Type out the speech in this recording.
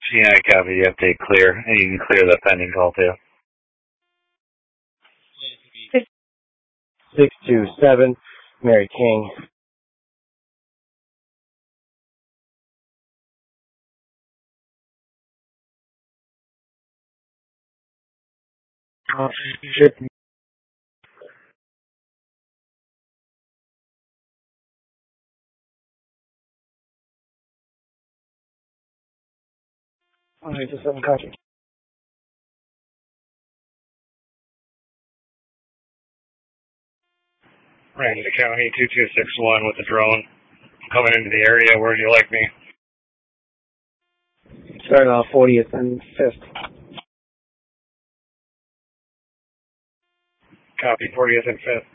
Yeah, copy. The update clear. And you can clear the pending call too. 627, Mary King. Just some country. Ramsey County 2261 with the drone coming into the area. Where do you like me? Starting off 40th and 5th. Copy 40th and 5th.